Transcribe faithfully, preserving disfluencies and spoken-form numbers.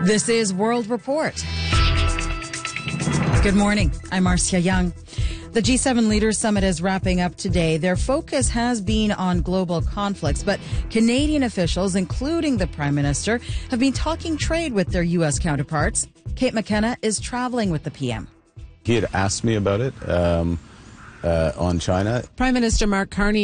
This is World Report. Good morning. I'm Marcia Young. The G seven Leaders Summit is wrapping up today. Their focus has been on global conflicts, but Canadian officials, including the Prime Minister, have been talking trade with their U S counterparts. Kate McKenna is traveling with the P M. He had asked me about it um, uh, on China. Prime Minister Mark Carney